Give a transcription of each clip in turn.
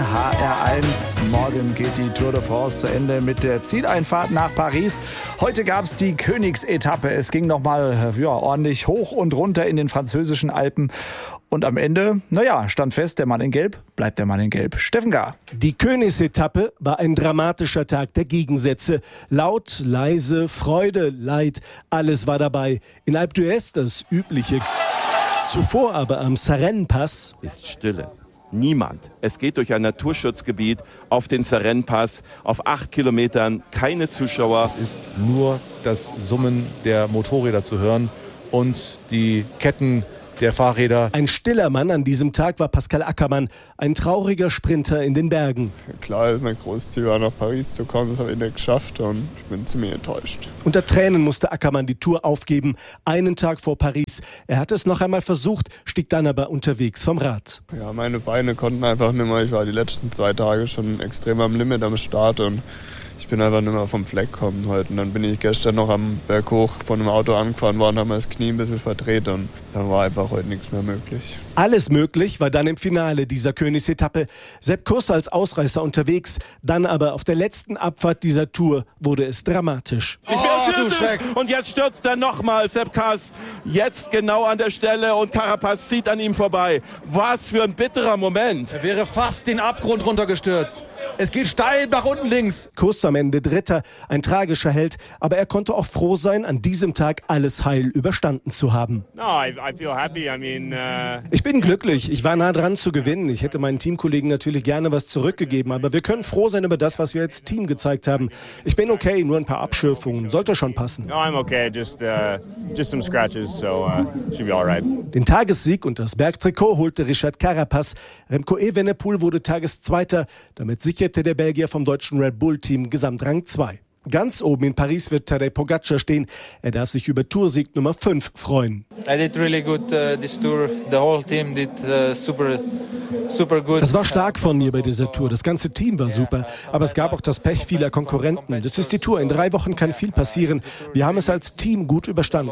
HR1. Morgen geht die Tour de France zu Ende mit der Zieleinfahrt nach Paris. Heute gab es die Königsetappe. Es ging nochmal ordentlich hoch und runter in den französischen Alpen. Und am Ende, stand fest, der Mann in Gelb bleibt der Mann in Gelb. Steffen Gahr. Die Königsetappe war ein dramatischer Tag der Gegensätze. Laut, leise, Freude, Leid, alles war dabei. In Alpe d'Huez das Übliche. Zuvor aber am Sarenne-Pass ist Stille. Niemand. Es geht durch ein Naturschutzgebiet auf den Sarenne-Pass, auf 8 Kilometern, keine Zuschauer. Es ist nur das Summen der Motorräder zu hören und die Ketten der Fahrräder. Ein stiller Mann an diesem Tag war Pascal Ackermann, ein trauriger Sprinter in den Bergen. Klar, mein großes Ziel war, nach Paris zu kommen, das habe ich nicht geschafft und ich bin ziemlich enttäuscht. Unter Tränen musste Ackermann die Tour aufgeben, einen Tag vor Paris. Er hatte es noch einmal versucht, stieg dann aber unterwegs vom Rad. Ja, meine Beine konnten einfach nicht mehr. Ich war die letzten 2 Tage schon extrem am Limit am Start und ich bin einfach nicht mehr vom Fleck gekommen heute. Und dann bin ich gestern noch am Berg hoch von einem Auto angefahren worden, habe mir das Knie ein bisschen verdreht und dann war einfach heute nichts mehr möglich. Alles möglich war dann im Finale dieser Königsetappe. Sepp Kuss als Ausreißer unterwegs, dann aber auf der letzten Abfahrt dieser Tour wurde es dramatisch. Und jetzt stürzt er nochmal, Sepp Kuss, jetzt genau an der Stelle und Carapaz zieht an ihm vorbei. Was für ein bitterer Moment. Er wäre fast den Abgrund runtergestürzt. Es geht steil nach unten links. Kuss am Ende Dritter, ein tragischer Held, aber er konnte auch froh sein, an diesem Tag alles heil überstanden zu haben. Ich bin glücklich, ich war nah dran zu gewinnen. Ich hätte meinen Teamkollegen natürlich gerne was zurückgegeben, aber wir können froh sein über das, was wir als Team gezeigt haben. Ich bin okay, nur ein paar Abschürfungen, sollte schon passen. Just some scratches, so should be all right. Den Tagessieg und das Bergtrikot holte Richard Carapaz. Remco Evenepoel wurde Tageszweiter. Damit sicherte der Belgier vom deutschen Red Bull-Team Gesamtrang 2. Ganz oben in Paris wird Tadej Pogačar stehen. Er darf sich über Toursieg Nummer 5 freuen. I did really good this tour. The whole team did super good. Das war stark von mir bei dieser Tour. Das ganze Team war super. Aber es gab auch das Pech vieler Konkurrenten. Das ist die Tour. In 3 Wochen kann viel passieren. Wir haben es als Team gut überstanden.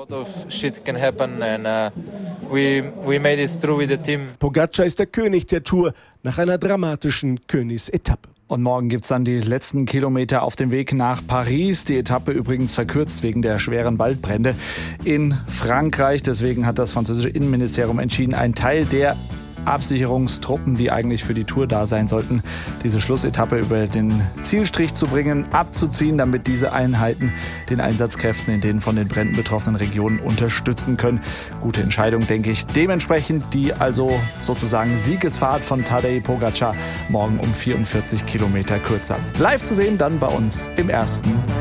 Pogačar ist der König der Tour nach einer dramatischen Königsetappe. Und morgen gibt's dann die letzten Kilometer auf dem Weg nach Paris. Die Etappe übrigens verkürzt wegen der schweren Waldbrände in Frankreich. Deswegen hat das französische Innenministerium entschieden, einen Teil der Absicherungstruppen, die eigentlich für die Tour da sein sollten, diese Schlussetappe über den Zielstrich zu bringen, abzuziehen, damit diese Einheiten den Einsatzkräften in den von den Bränden betroffenen Regionen unterstützen können. Gute Entscheidung, denke ich. Dementsprechend die also sozusagen Siegesfahrt von Tadej Pogačar morgen um 44 Kilometer kürzer. Live zu sehen dann bei uns im Ersten.